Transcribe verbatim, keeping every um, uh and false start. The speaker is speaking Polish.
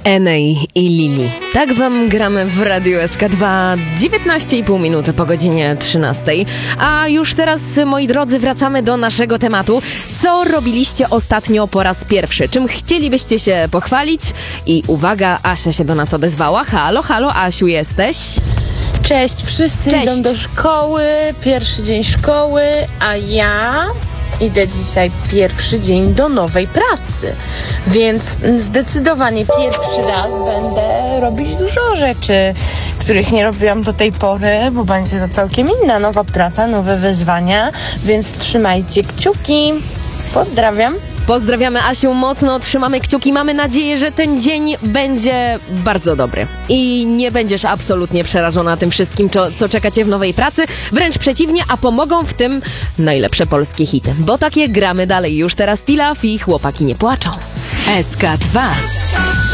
Enej i Lili. Tak wam gramy w Radiu S K dwa, dziewiętnaście i pół minuty po godzinie trzynastej. A już teraz, moi drodzy, wracamy do naszego tematu. Co robiliście ostatnio po raz pierwszy? Czym chcielibyście się pochwalić? I uwaga, Asia się do nas odezwała. Halo, halo, Asiu, jesteś? Cześć, wszyscy Cześć. idą do szkoły, pierwszy dzień szkoły, a ja idę dzisiaj pierwszy dzień do nowej pracy, więc zdecydowanie pierwszy raz będę robić dużo rzeczy, których nie robiłam do tej pory, bo będzie to całkiem inna nowa praca, nowe wyzwania, więc trzymajcie kciuki. Pozdrawiam. Pozdrawiamy Asiu, mocno trzymamy kciuki. Mamy nadzieję, że ten dzień będzie bardzo dobry i nie będziesz absolutnie przerażona tym wszystkim, co, co czeka cię w nowej pracy. Wręcz przeciwnie, a pomogą w tym najlepsze polskie hity. Bo takie gramy dalej. Już teraz Tilaf i Chłopaki nie płaczą. S K dwa.